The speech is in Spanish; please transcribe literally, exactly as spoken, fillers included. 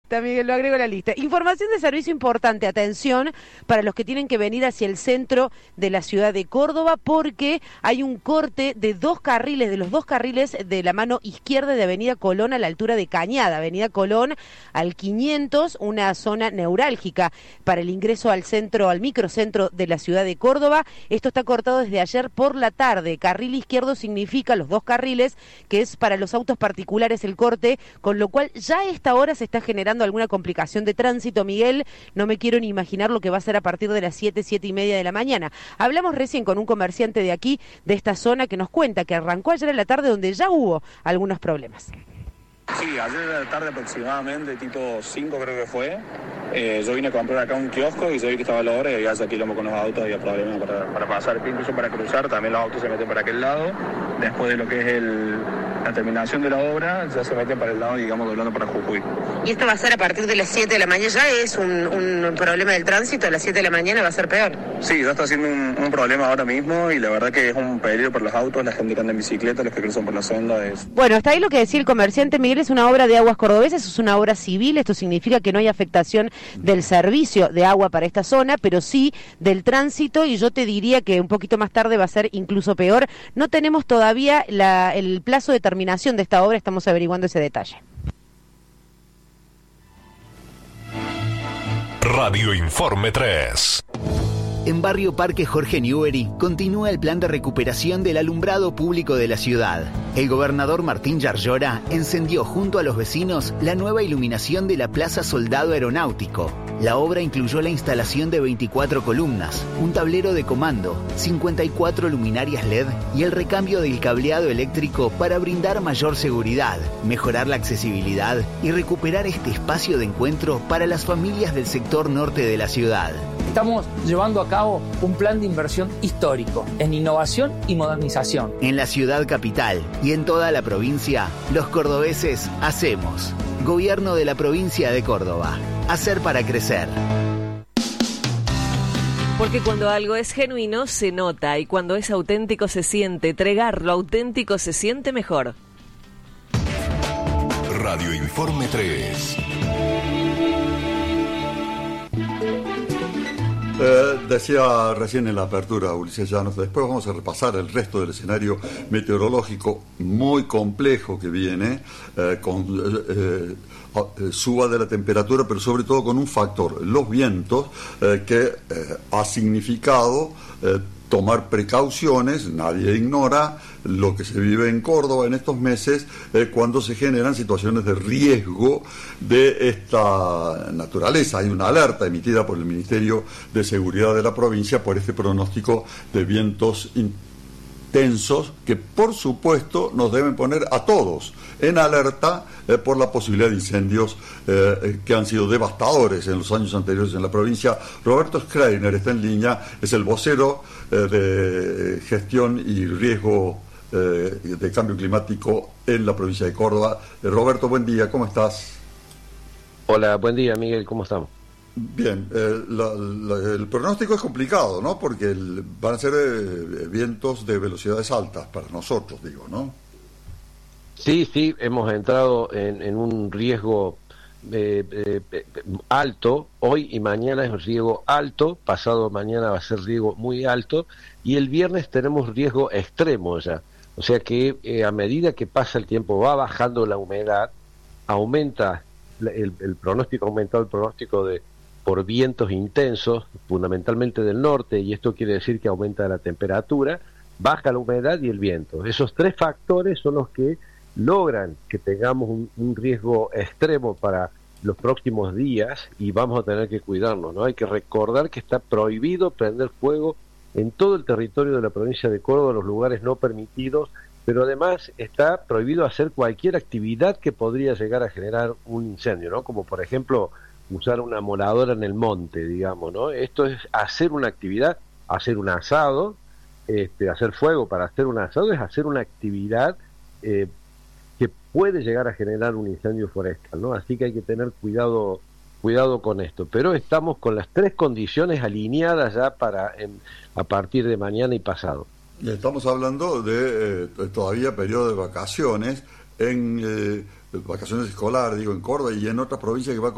También lo agrego a la lista. Información de servicio importante, atención, para los que tienen que venir hacia el centro de la ciudad de Córdoba, porque hay un corte de dos carriles, de los dos carriles de la mano izquierda de Avenida Colón a la altura de Cañada. Avenida Colón al quinientos, una zona neurálgica para el ingreso al centro, al microcentro de la ciudad de Córdoba. Esto está cortado desde ayer por la tarde. Carril izquierdo significa los dos carriles, que es para los autos particulares el corte, con lo cual ya a esta hora se está generando alguna complicación de tránsito, Miguel. No me quiero ni imaginar lo que va a ser a partir de las siete, siete y media de la mañana. Hablamos recién con un comerciante de aquí, de esta zona, que nos cuenta que arrancó ayer en la tarde donde ya hubo algunos problemas. Sí, ayer en la tarde aproximadamente, tipo cinco creo que fue, eh, yo vine a comprar acá un kiosco y yo vi que estaba la hora y había ese quilombo con los autos, había problemas para, para pasar, incluso para cruzar, también los autos se meten para aquel lado, después de lo que es el, la terminación de la obra, ya se meten para el lado, digamos, doblando para Jujuy. ¿Y esto va a ser a partir de las siete de la mañana? ¿Ya es un, un problema del tránsito? ¿A las siete de la mañana va a ser peor? Sí, ya está siendo un, un problema ahora mismo y la verdad que es un peligro para los autos, la gente que anda en bicicleta, los que cruzan por la senda. Es... Bueno, hasta ahí lo que decía el comerciante, Miguel. Es una obra de Aguas Cordobesas, es una obra civil. Esto significa que no hay afectación del servicio de agua para esta zona, pero sí del tránsito, y yo te diría que un poquito más tarde va a ser incluso peor. No tenemos todavía la, el plazo de terminación de esta obra, estamos averiguando ese detalle. Radio Informe tres. En Barrio Parque Jorge Newbery continúa el plan de recuperación del alumbrado público de la ciudad. El gobernador Martín Yarlora encendió junto a los vecinos la nueva iluminación de la Plaza Soldado Aeronáutico. La obra incluyó la instalación de veinticuatro columnas, un tablero de comando, cincuenta y cuatro luminarias L E D y el recambio del cableado eléctrico para brindar mayor seguridad, mejorar la accesibilidad y recuperar este espacio de encuentro para las familias del sector norte de la ciudad. Estamos llevando a cabo un plan de inversión histórico en innovación y modernización. En la ciudad capital y en toda la provincia, los cordobeses hacemos. Gobierno de la provincia de Córdoba. Hacer para crecer. Porque cuando algo es genuino se nota y cuando es auténtico se siente. Tregar lo auténtico se siente mejor. Radio Informe tres. Eh, decía recién en la apertura Ulises Llanos, después vamos a repasar el resto del escenario meteorológico muy complejo que viene, eh, con eh, eh, suba de la temperatura, pero sobre todo con un factor, los vientos, eh, que eh, ha significado eh, tomar precauciones. Nadie ignora lo que se vive en Córdoba en estos meses, eh, cuando se generan situaciones de riesgo de esta naturaleza. Hay una alerta emitida por el Ministerio de Seguridad de la provincia por este pronóstico de vientos intensos que, por supuesto, nos deben poner a todos en alerta eh, por la posibilidad de incendios eh, que han sido devastadores en los años anteriores en la provincia. Roberto Schreiner está en línea, es el vocero eh, de gestión y riesgo eh, de cambio climático en la provincia de Córdoba. Eh, Roberto, buen día, ¿cómo estás? Hola, buen día, Miguel, ¿cómo estamos? Bien, eh, la, la, el pronóstico es complicado, ¿no? Porque el, van a ser eh, vientos de velocidades altas para nosotros, digo, ¿no? Sí, sí, hemos entrado en, en un riesgo eh, eh, alto. Hoy y mañana es un riesgo alto, pasado mañana va a ser riesgo muy alto, y el viernes tenemos riesgo extremo ya. O sea que eh, a medida que pasa el tiempo va bajando la humedad, aumenta el, el pronóstico, ha aumentado el pronóstico de por vientos intensos, fundamentalmente del norte, y esto quiere decir que aumenta la temperatura, baja la humedad y el viento. Esos tres factores son los que logran que tengamos un, un riesgo extremo para los próximos días, y vamos a tener que cuidarnos, ¿no? Hay que recordar que está prohibido prender fuego en todo el territorio de la provincia de Córdoba, los lugares no permitidos, pero además está prohibido hacer cualquier actividad que podría llegar a generar un incendio, ¿no? Como por ejemplo usar una moradora en el monte, digamos, ¿no? Esto es hacer una actividad, hacer un asado, este, hacer fuego para hacer un asado es hacer una actividad eh, que puede llegar a generar un incendio forestal, ¿no? Así que hay que tener cuidado cuidado con esto. Pero estamos con las tres condiciones alineadas ya para en, a partir de mañana y pasado. Estamos hablando de eh, todavía periodo de vacaciones, en eh, vacaciones escolares, digo, en Córdoba y en otras provincias que va a